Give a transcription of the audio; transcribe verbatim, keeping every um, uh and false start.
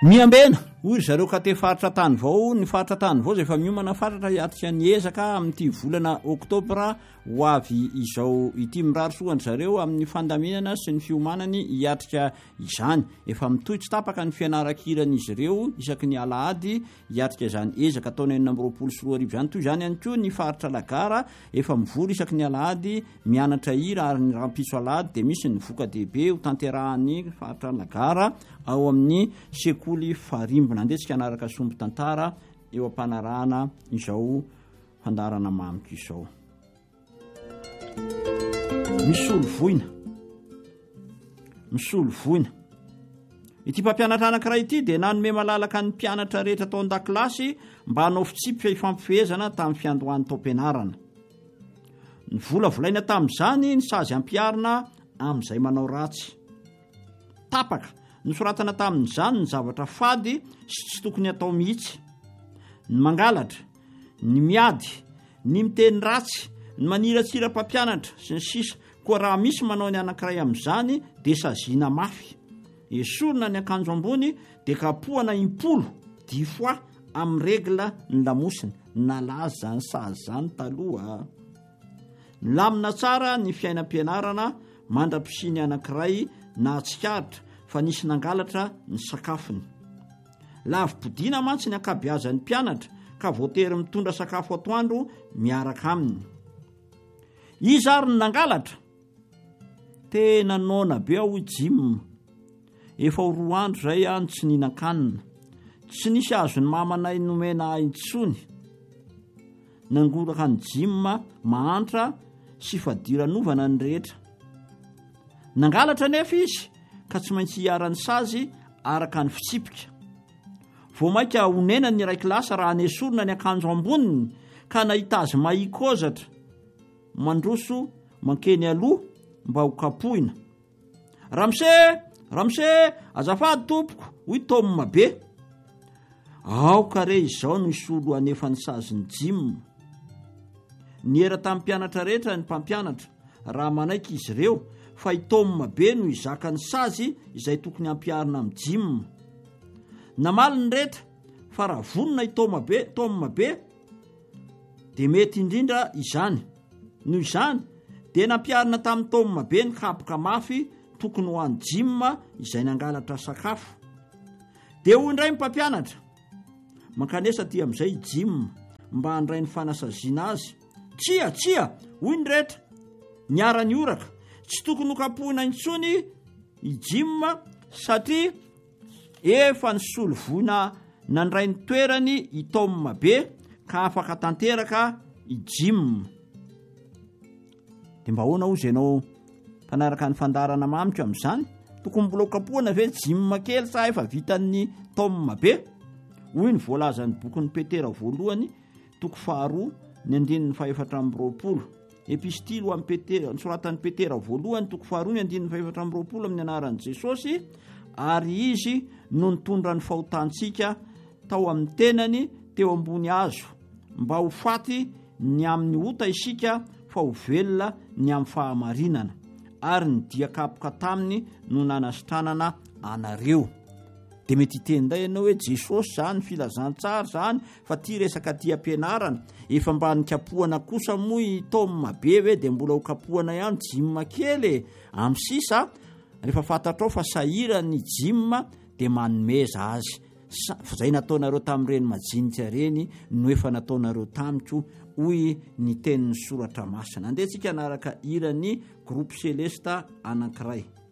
miambena oy zareo ka te faritra tany vao ny faritra tany vao zay efa miomana faritra hiatrika ny ezaka amin'ity volana oktobra ho avy izao ity mirary soandry zareo amin'ny fandaminana sy ny fiomanany hiatrika izany efa mitohitsy tapaka ny fianaran-kiran'izy ireo isaky ny alahady hiatrika izany ezaka taona enina amby roapolo sy roa arivo izany toy izany ihany koa ny faritra lagara efa mivory isaky ny alahady mianatra hira ary ny rampiso alahady dia misy ny voka dehibe ho tanterahany faritra lagara ao amin'ny sekoly farimbona andetsika anaraka somby tantara eo ampanarahana izao fandarana mamiko izao misolo voina misolo voina ity mpampianatra anankiray ity dia nanome malalaka ny mpianatra rehetra tao an-dakilasy mba hanao fitsipika ifampifehezana tamin'ny fiandohan'ny tao-pianarana ny vola volaina tamin'izany ny sazy ampiarina amin'izay manao ratsy tapaka nosoratana tamin'izany ny zavatra fady sy tsy tokony atao mihitsy ny mangalatra ny miady ny miteny ratsy ny maniratsira mpampianatra sy ny sisa koa raha misy manao ny anankiray amin'izany dia saziana mafy esorina ny akanjo ambony dia kapohana impolo difoa amin'ny regla ny lamosiny nalaza ny sazy zany taloha lamina tsara ny fiainam-pianarana mandra-pisiny anankiray na atsikaritra fa nisy nangalatra ny sakafony lavim-podiana mantsy ny akabeazan'ny mpianatra ka voatery mitondra sakafo atoandro miaraka aminy izy ary ny nangalatra tena nona be aho jim efa ho roa andro zay any tsy ninan-kanina tsy nisy azo ny mamanay nomena intsony nangoraka ny jim mahantra sy fadiranovana ny rehetra nangalatra nefa izy ka tsy maintsy hiarany sazy araka ny fitsipika vo mainka honena ny ray klasa raha nesorina ny akanjo amboniny ka nahita azy mahikozatra mandroso mankeny aloha mba ho kapohina ramse ramse azafady tompoko hoy tomma be aoka re izao no isolo anefa ny sazy ny jim ny era tamin'ny mpianatra rehetra ny mpampianatra raha manaiky izy ireo fa hitomma be no izaka ny sazy izay tokony ampiarina amin'ny jim namaly ny rehetra fa raha vonona hitomma be tomma be dia mety indrindra izany noho izany dia nampiarina tamin'ny tomma be ny kapoka mafy tokony ho an'ny jim izay nangalatra sakafo dia hoy indray mpampianatra mankanesa ty amin'izay jim mba handray ny fanasaziana azy tsia tsia hoy ny rehetra niara-ny oraka tsy tokony ho kapohina intsony i jim satria efa ny solovoina nandray ny toerany i tomma be ka afaka tanteraka i jim dia mba hoana ozy ianao mpanaraka ny fandarana mamiko amin'izany tokony mbola ho kapohana ve jim kely sa efa vitan'ny tomma be hoy ny voalazan'ny bokin'ny petera voalohany toko faharoa ny andininy faefatra amby roapolo epistily ho amin'ny petera nysoratan'ny petera voalohany toko faharoa ny andininy faefatra amby roapolo amin'ny anaran'i jesosy ary izy no nitondra ny fahotantsika tao amin'ny tenany teo ambony azo mba ho faty ny amin'ny ota isika fa ho velona ny amin'ny fahamarinana ary ny diakapoka taminy no nanasitranana anareo dia mety hitenday ianao hoe jesosy zany filazantsara zany fa ty resaka diam-pianarana efa mba nikapohana kosa moa i tomma be hoe dia mbola ho kapohana ihany jim kely amin'ny sisa rehefa fantatrao fa sahira ny jim dia manomeza azy zay nataonareo tamin'ireny majinika reny no efa nataonareo tamiko hoy ny tenin'ny soratra masina andeha tsika anaraka irany groupe celesta anankiray